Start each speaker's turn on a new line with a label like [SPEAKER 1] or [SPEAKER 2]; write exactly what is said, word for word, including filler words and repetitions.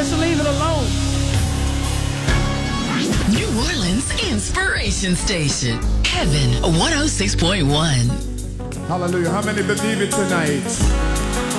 [SPEAKER 1] Just leave it alone.
[SPEAKER 2] New Orleans Inspiration Station. Heaven one oh six point one.
[SPEAKER 3] Hallelujah. How many believe it tonight?